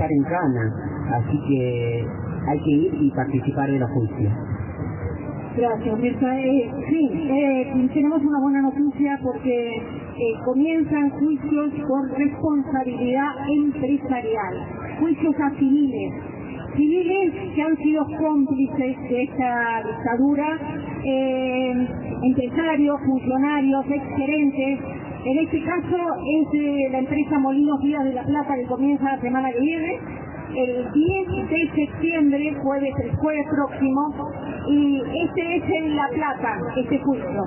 estar en cana, así que hay que ir y participar de los juicios. Gracias, Mirta. Sí, tenemos una buena noticia porque comienzan juicios por responsabilidad empresarial, juicios a civiles que han sido cómplices de esta dictadura, empresarios, funcionarios, exgerentes. En este caso es de la empresa Molinos Díaz de la Plata, que comienza la semana que viene, el 10 de septiembre, el jueves próximo, y este es en La Plata, este juicio.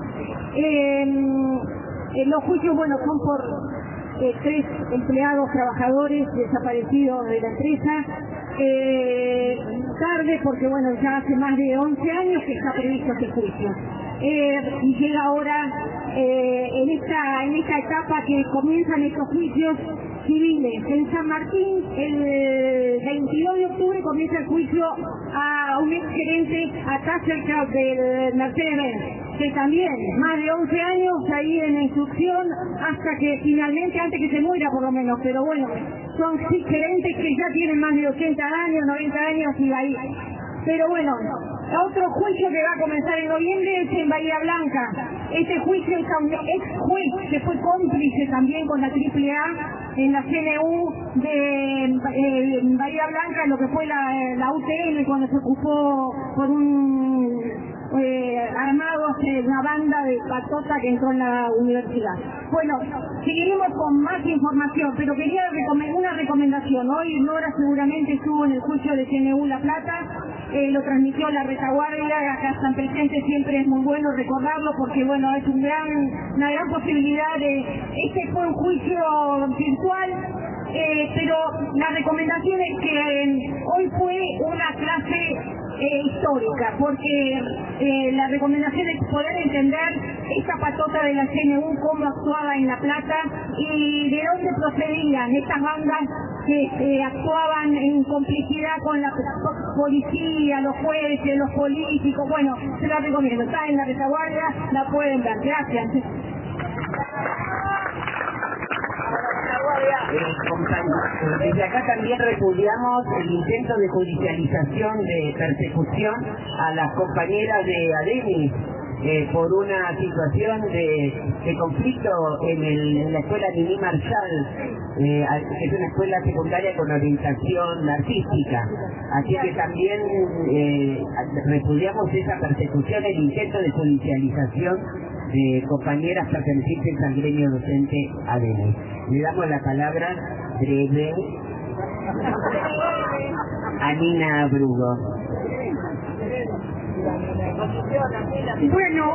Los juicios, bueno, son por 3 empleados, trabajadores desaparecidos de la empresa. Tarde, porque bueno, ya hace más de 11 años que está previsto este juicio. Y llega ahora en esta etapa que comienzan estos juicios civiles. En San Martín, el 22 de octubre comienza el juicio a un exgerente a Tasselcraft del Mercedes-Benz, que también más de 11 años ahí en instrucción hasta que finalmente, antes que se muera por lo menos, pero bueno, son gerentes que ya tienen más de 80 años, 90 años y ahí. Pero bueno, otro juicio que va a comenzar en noviembre es en Bahía Blanca. Este juicio es a un ex juez que fue cómplice también con la AAA en la CNU de Bahía Blanca, lo que fue la UTN, cuando se ocupó por un armados, una banda de patota que entró en la universidad. Bueno, seguiremos con más información, pero quería una recomendación. Hoy Nora seguramente estuvo en el juicio de CNU La Plata, lo transmitió La Retaguardia, acá están presentes, siempre es muy bueno recordarlo porque bueno, es una gran posibilidad de... Este fue un juicio virtual, pero la recomendación es que hoy fue una clase histórica, porque la recomendación es poder entender esta patota de la CNU, cómo actuaba en La Plata y de dónde procedían estas bandas que actuaban en complicidad con la policía, los jueces, los políticos. Bueno, se la recomiendo, está en La Retaguardia, la pueden ver. Gracias. Desde acá también repudiamos el intento de judicialización de persecución a las compañeras de ADEMI por una situación de conflicto en la escuela Nini Marshall, que es una escuela secundaria con orientación artística. Así que también repudiamos esa persecución, el intento de judicialización de compañeras pertenecientes al gremio docente ADEMI. Le damos la palabra breve a Nina Brugo. Bueno,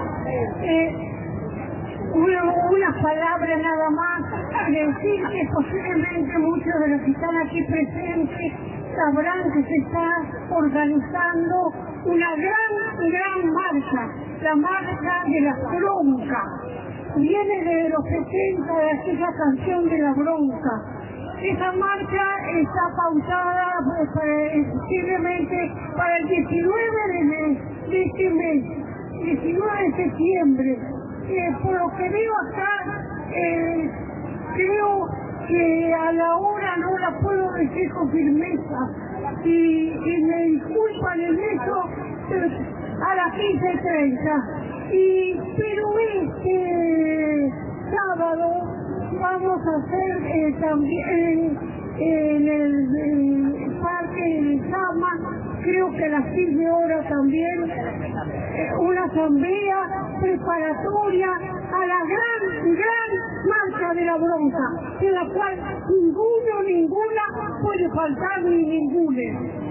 unas palabras nada más, decir que posiblemente muchos de los que están aquí presentes sabrán que se está organizando una gran marcha, la marcha de la bronca. Viene de los 70, de aquella canción de la bronca. Esa marcha está pautada posiblemente para el 19 de este mes, 19 de septiembre. Por lo que veo acá, creo que a la hora no la puedo decir con firmeza y me disculpan en eso, a las 15:30. Pero este sábado vamos a hacer también en el parque de Sama, creo que a las 15 horas también, una asamblea preparatoria a la gran marcha de la bronca, de la cual ninguna puede faltar ni ninguna.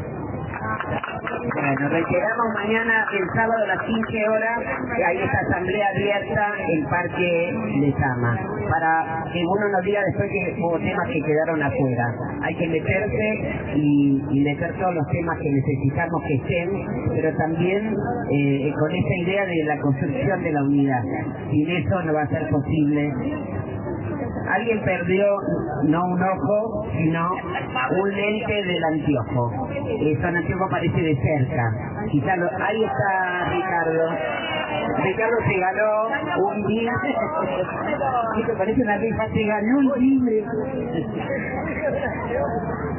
Bueno, reiteramos mañana, el sábado a las 15 horas, hay esta asamblea abierta en Parque de Sama, para que uno no diga después que hubo temas que quedaron afuera. Hay que meterse y meter todos los temas que necesitamos que estén, pero también con esa idea de la construcción de la unidad. Sin eso no va a ser posible. Alguien perdió no un ojo, sino un lente del anteojo. Ese anteojo aparece de cerca. Ahí está Ricardo. Ricardo se ganó un día. Esto parece una rifa, se ganó un libre.